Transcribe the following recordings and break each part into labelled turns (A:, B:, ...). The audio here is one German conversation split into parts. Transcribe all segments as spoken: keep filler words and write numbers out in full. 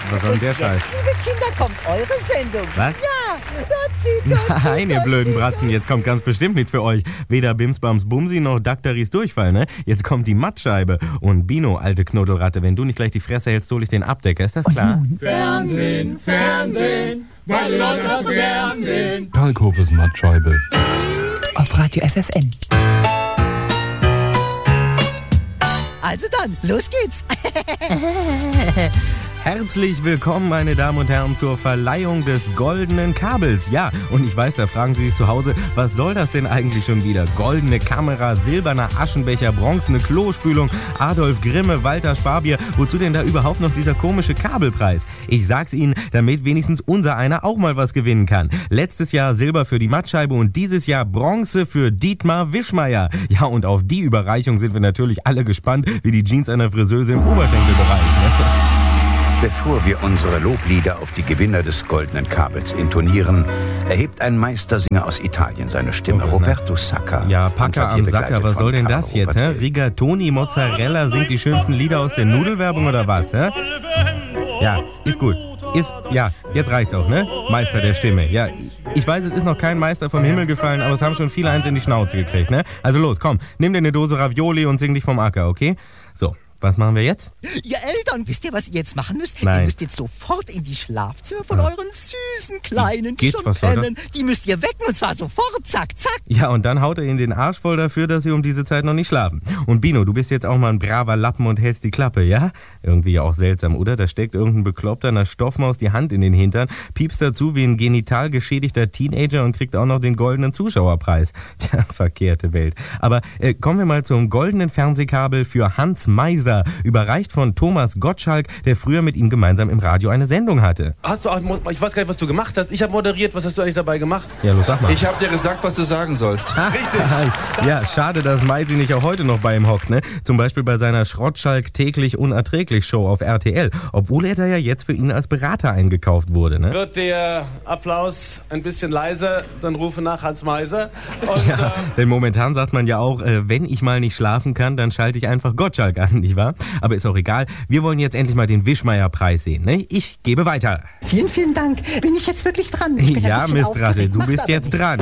A: Was soll denn der
B: Und
A: Scheiß?
B: jetzt, liebe Kinder, kommt eure Sendung.
A: Was?
B: Ja, Dotzi, Dotzi,
A: Nein, ihr
B: Dotzi,
A: blöden
B: Dotzi.
A: Bratzen, jetzt kommt ganz bestimmt nichts für euch. Weder Bimsbams Bumsi noch Daktaris Durchfall, ne? Jetzt kommt die Mattscheibe. Und Bino, alte Knuddelratte, wenn du nicht gleich die Fresse hältst, hol ich den Abdecker, ist das klar?
C: Fernsehen, Fernsehen, weil die Leute das so gern sehen.
D: Kalkhofes Mattscheibe.
E: Auf Radio F F N.
B: Also dann, los geht's.
A: Herzlich willkommen, meine Damen und Herren, zur Verleihung des Goldenen Kabels. Ja, und ich weiß, da fragen Sie sich zu Hause, was soll das denn eigentlich schon wieder? Goldene Kamera, silberner Aschenbecher, bronzene Klospülung, Adolf Grimme, Walter Sparbier. Wozu denn da überhaupt noch dieser komische Kabelpreis? Ich sag's Ihnen, damit wenigstens unser einer auch mal was gewinnen kann. Letztes Jahr Silber für die Mattscheibe und dieses Jahr Bronze für Dietmar Wischmeier. Ja, und auf die Überreichung sind wir natürlich alle gespannt, wie die Jeans einer Friseuse im Oberschenkelbereich. Ne?
F: Bevor wir unsere Loblieder auf die Gewinner des Goldenen Kabels intonieren, erhebt ein Meistersinger aus Italien seine Stimme,
A: Oh,
F: Roberto Sacca.
A: Ja, Packer am Sacker, was soll denn das jetzt, hä?
F: hä?
A: Rigatoni, Mozzarella singt die schönsten Lieder aus der Nudelwerbung oder was, hä? Ja, ist gut. Ist, ja, jetzt reicht's auch, ne? Meister der Stimme. Ja, ich weiß, es ist noch kein Meister vom Himmel gefallen, aber es haben schon viele eins in die Schnauze gekriegt, ne? Also los, komm, nimm dir eine Dose Ravioli und sing dich vom Acker, okay? So. Was machen wir jetzt?
B: Ihr Eltern, wisst ihr, was ihr jetzt machen müsst?
A: Nein.
B: Ihr müsst jetzt sofort in die Schlafzimmer von
A: Ah.
B: euren süßen Kleinen, die
A: Geht,
B: schon
A: was soll
B: pennen. Die müsst ihr wecken und zwar sofort, zack, zack.
A: Ja, und dann haut er ihnen den Arsch voll dafür, dass sie um diese Zeit noch nicht schlafen. Und Bino, du bist jetzt auch mal ein braver Lappen und hältst die Klappe, ja? Irgendwie ja auch seltsam, oder? Da steckt irgendein Bekloppter einer Stoffmaus die Hand in den Hintern, piepst dazu wie ein genital geschädigter Teenager und kriegt auch noch den goldenen Zuschauerpreis. Tja, verkehrte Welt. Aber äh, kommen wir mal zum goldenen Fernsehkabel für Hans Meiser, überreicht von Thomas Gottschalk, der früher mit ihm gemeinsam im Radio eine Sendung hatte.
G: Hast du auch, ich weiß gar nicht, was du gemacht hast. Ich habe moderiert. Was hast du eigentlich dabei gemacht?
A: Ja, los, sag mal.
H: Ich habe dir gesagt, was du sagen sollst.
G: Richtig.
A: Ja, schade, dass Meisi nicht auch heute noch bei ihm hockt, ne? Zum Beispiel bei seiner Schrottschalk täglich unerträglich Show auf R T L, obwohl er da ja jetzt für ihn als Berater eingekauft wurde, ne?
G: Wird der Applaus ein bisschen leiser, dann rufe nach Hans Meiser. Und,
A: Ja,
G: äh,
A: denn momentan sagt man ja auch, äh, wenn ich mal nicht schlafen kann, dann schalte ich einfach Gottschalk an, nicht wahr? Aber ist auch egal. Wir wollen jetzt endlich mal den Wischmeier-Preis sehen, ne? Ich gebe weiter.
B: Vielen, vielen Dank. Bin ich jetzt wirklich dran? Ich bin ein
A: Ja,
B: bisschen
A: Mistratte,
B: aufgeregt.
A: du
B: Macht
A: bist
B: aber
A: jetzt
B: nichts.
A: dran.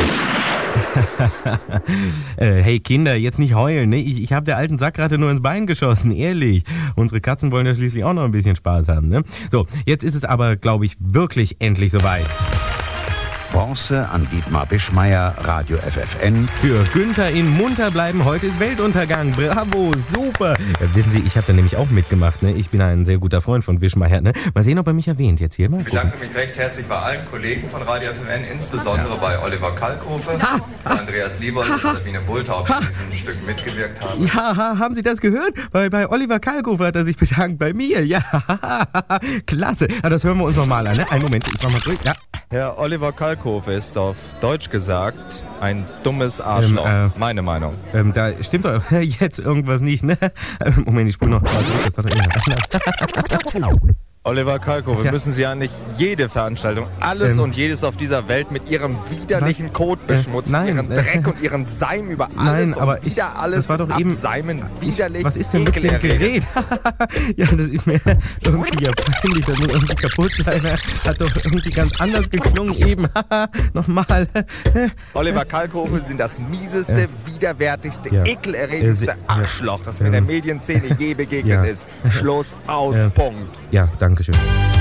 A: äh, hey Kinder, jetzt nicht heulen, ne? Ich, ich habe der alten Sackratte nur ins Bein geschossen, ehrlich. Unsere Katzen wollen ja schließlich auch noch ein bisschen Spaß haben, ne? So, jetzt ist es aber, glaube ich, wirklich endlich soweit.
F: Bronze an Dietmar Wischmeier, Radio F F N.
A: Für Günther in Munter bleiben, heute ist Weltuntergang. Bravo, super. Ja, wissen Sie, ich habe da nämlich auch mitgemacht, ne? Ich bin ein sehr guter Freund von Wischmeier, ne? Mal sehen, ob er mich erwähnt jetzt hier mal.
I: Ich bedanke mich recht herzlich bei allen Kollegen von Radio F F N, insbesondere bei Oliver Kalkofe, Andreas Liebold und Sabine Bulthaupt, die in diesem Stück mitgewirkt haben.
A: Ja, ha, haben Sie das gehört? Bei, bei Oliver Kalkofe hat er sich bedankt, bei mir. Ja, klasse. Ja, das hören wir uns nochmal an, ne? Einen Moment, ich mach mal durch. Ja.
H: Herr Oliver Kalkofe ist auf Deutsch gesagt ein dummes Arschloch.
A: Ähm, äh,
H: Meine Meinung.
A: Ähm, da stimmt doch jetzt irgendwas nicht, ne? Ähm, Moment, ich spule noch mal durch, das war doch immer.
H: Oliver Kalkofe,
A: Ja.
H: müssen Sie ja nicht jede Veranstaltung, alles
A: Ähm,
H: und jedes auf dieser Welt mit Ihrem widerlichen
A: was?
H: Code beschmutzen,
A: Äh, nein,
H: Ihren
A: äh,
H: Dreck und Ihren Seim über
A: Nein,
H: alles
A: aber
H: und
A: ich-
H: wieder alles
A: das war doch eben-
H: abseimen, widerlich,
A: Was ist denn mit dem
H: ekelerregend.
A: Gerät? Ja, das ist mir irgendwie ja peinlich, das muss irgendwie kaputt sein. Hat doch irgendwie ganz anders geklungen eben. Nochmal.
H: Oliver Kalkofe sind das mieseste,
A: Ja.
H: widerwärtigste,
A: Ja.
H: ekelerregendste
A: Ja, sie-
H: Arschloch, das mir in
A: Ähm,
H: der Medienszene je begegnet
A: ja.
H: ist. Schluss, aus,
A: Ja.
H: Punkt.
A: Ja, danke schön.